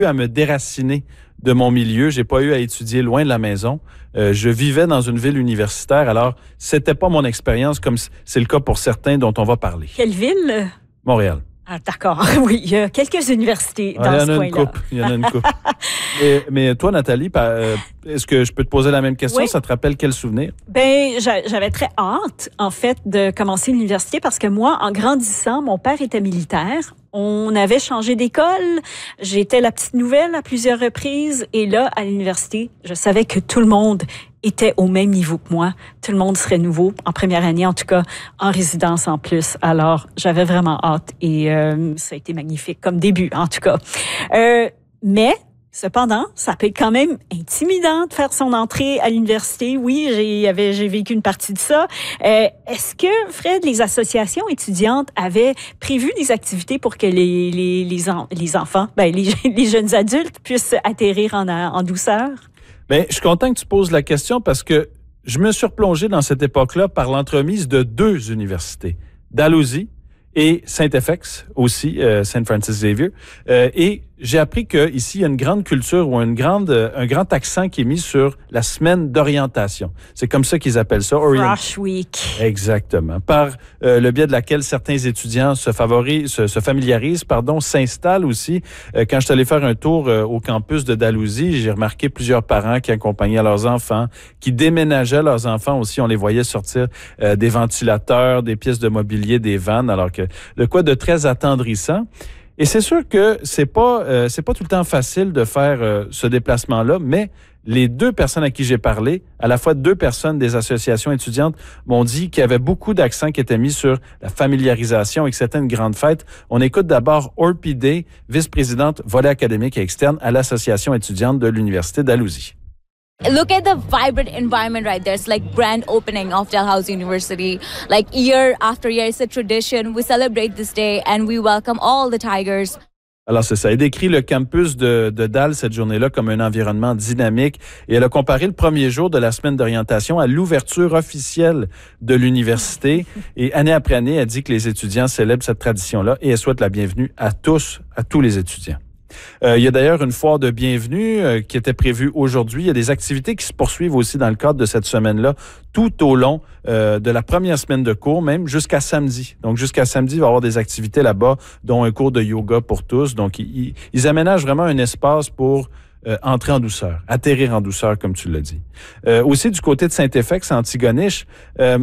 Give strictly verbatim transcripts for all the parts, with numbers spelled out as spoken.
à me déraciner de mon milieu. J'ai pas eu à étudier loin de la maison. Euh, je vivais dans une ville universitaire. Alors, c'était pas mon expérience comme c'est le cas pour certains dont on va parler. Quelle ville? Montréal. Ah, d'accord. Oui, il y a quelques universités ah, dans ce coin-là. Il y en a une couple. Il y en a une couple. mais, mais toi, Nathalie, euh, est-ce que je peux te poser la même question? Oui. Ça te rappelle quel souvenir? Ben, j'avais très hâte, en fait, de commencer l'université parce que moi, en grandissant, mon père était militaire. On avait changé d'école. J'étais la petite nouvelle à plusieurs reprises. Et là, à l'université, je savais que tout le monde était au même niveau que moi. Tout le monde serait nouveau, en première année, en tout cas, en résidence en plus. Alors, j'avais vraiment hâte et euh, ça a été magnifique comme début, en tout cas. Euh, mais... Cependant, ça peut être quand même intimidant de faire son entrée à l'université. Oui, j'ai, j'ai vécu une partie de ça. Euh, est-ce que, Fred, les associations étudiantes avaient prévu des activités pour que les, les, les, en, les enfants, ben, les, les jeunes adultes puissent atterrir en, en douceur? Bien, je suis content que tu poses la question parce que je me suis replongé dans cette époque-là par l'entremise de deux universités, Dalhousie et Saint-F X aussi, euh, Saint Francis Xavier. Euh, et j'ai appris qu'ici, il y a une grande culture ou une grande, un grand accent qui est mis sur la semaine d'orientation. C'est comme ça qu'ils appellent ça. Orient... Frosh Week. Exactement. Par euh, le biais de laquelle certains étudiants se favorisent, se, se familiarisent, pardon, s'installent aussi. Euh, quand je suis allé faire un tour euh, au campus de Dalhousie, j'ai remarqué plusieurs parents qui accompagnaient leurs enfants, qui déménageaient leurs enfants aussi. On les voyait sortir euh, des ventilateurs, des pièces de mobilier, des vannes, alors que de quoi de très attendrissant. Et c'est sûr que c'est pas euh, c'est pas tout le temps facile de faire euh, ce déplacement-là, mais les deux personnes à qui j'ai parlé, à la fois deux personnes des associations étudiantes, m'ont dit qu'il y avait beaucoup d'accent qui était mis sur la familiarisation et que c'était une grande fête. On écoute d'abord Orpie Day, vice-présidente volet académique et externe à l'association étudiante de l'Université Dalhousie. Look at the vibrant environment right there. It's like grand opening of Dalhousie University. Like year after year, it's a tradition. We celebrate this day and we welcome all the Tigers. Alors, c'est ça. Elle décrit le campus de, de Dal cette journée-là comme un environnement dynamique et elle a comparé le premier jour de la semaine d'orientation à l'ouverture officielle de l'université. Et année après année, elle dit que les étudiants célèbrent cette tradition-là et elle souhaite la bienvenue à tous, à tous les étudiants. Euh, il y a d'ailleurs une foire de bienvenue euh, qui était prévue aujourd'hui. Il y a des activités qui se poursuivent aussi dans le cadre de cette semaine-là, tout au long euh, de la première semaine de cours, même jusqu'à samedi. Donc, jusqu'à samedi, il va y avoir des activités là-bas, dont un cours de yoga pour tous. Donc, ils, ils aménagent vraiment un espace pour euh, entrer en douceur, atterrir en douceur, comme tu l'as dit. Euh, aussi, du côté de Saint-F X, à Antigonish, euh,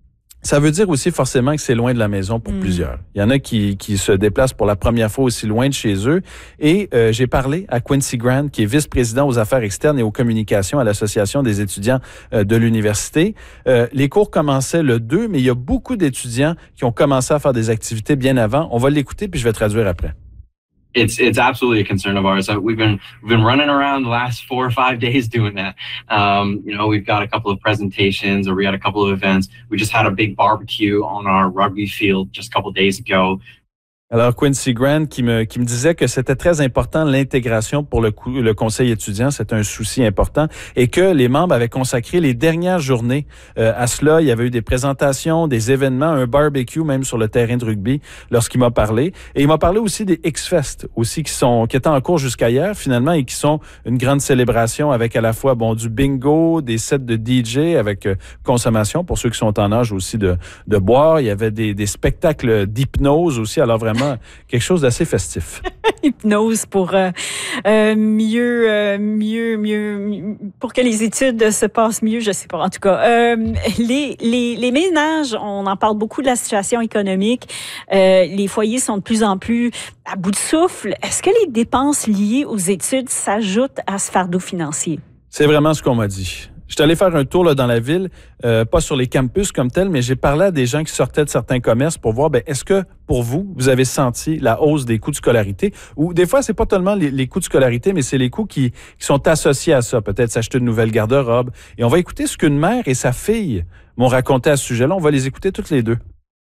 ça veut dire aussi forcément que c'est loin de la maison pour mmh. plusieurs. Il y en a qui, qui se déplacent pour la première fois aussi loin de chez eux. Et euh, j'ai parlé à Quincy Grant, qui est vice-président aux affaires externes et aux communications à l'Association des étudiants euh, de l'université. Euh, les cours commençaient le deux, mais il y a beaucoup d'étudiants qui ont commencé à faire des activités bien avant. On va l'écouter, puis je vais traduire après. It's it's absolutely a concern of ours. We've been we've been running around the last four or five days doing that. Um, you know, we've got a couple of presentations, or we had a couple of events. We just had a big barbecue on our rugby field just a couple of days ago. Alors, Quincy Grant qui me, qui me disait que c'était très important l'intégration pour le, coup, le conseil étudiant, c'est un souci important, et que les membres avaient consacré les dernières journées euh, à cela. Il y avait eu des présentations, des événements, un barbecue même sur le terrain de rugby lorsqu'il m'a parlé. Et il m'a parlé aussi des X-Fest, aussi qui sont qui étaient en cours jusqu'à hier finalement et qui sont une grande célébration avec à la fois bon du bingo, des sets de D J avec euh, consommation pour ceux qui sont en âge aussi de, de boire. Il y avait des, des spectacles d'hypnose aussi, alors vraiment quelque chose d'assez festif. Hypnose pour euh, euh, mieux, euh, mieux, mieux, pour que les études se passent mieux, je sais pas. En tout cas, euh, les, les, les ménages, on en parle beaucoup de la situation économique. Euh, les foyers sont de plus en plus à bout de souffle. Est-ce que les dépenses liées aux études s'ajoutent à ce fardeau financier? C'est vraiment ce qu'on m'a dit. J'étais allé faire un tour là, dans la ville, euh, pas sur les campus comme tel, mais j'ai parlé à des gens qui sortaient de certains commerces pour voir, ben, est-ce que pour vous, vous avez senti la hausse des coûts de scolarité? Ou des fois, c'est pas tellement les, les coûts de scolarité, mais c'est les coûts qui, qui sont associés à ça. Peut-être s'acheter une nouvelle garde-robe. Et on va écouter ce qu'une mère et sa fille m'ont raconté à ce sujet-là. On va les écouter toutes les deux.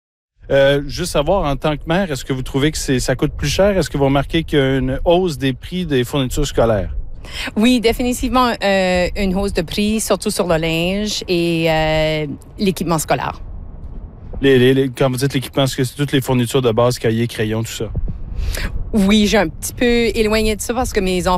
Euh, juste savoir, en tant que mère, est-ce que vous trouvez que c'est, ça coûte plus cher? Est-ce que vous remarquez qu'il y a une hausse des prix des fournitures scolaires? Oui, définitivement euh, une hausse de prix, surtout sur le linge et euh, l'équipement scolaire. Les, les, les, quand vous dites l'équipement, est-ce que c'est toutes les fournitures de base, cahiers, crayons, tout ça? Oui, j'ai un petit peu éloigné de ça parce que mes enfants